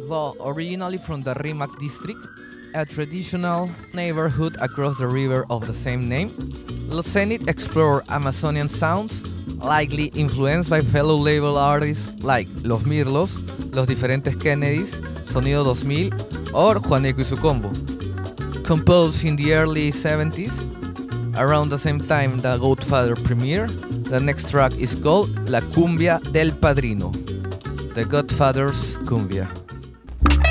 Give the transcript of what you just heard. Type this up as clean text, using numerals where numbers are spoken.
Though originally from the Rimac district, a traditional neighborhood across the river of the same name, Los Zenith explored Amazonian sounds, likely influenced by fellow label artists like Los Mirlos, Los Diferentes Kennedys, Sonido 2000, or Juaneco y su Combo. Composed in the early 70s, around the same time the Godfather premiere, the next track is called La Cumbia del Padrino, The Godfather's Cumbia.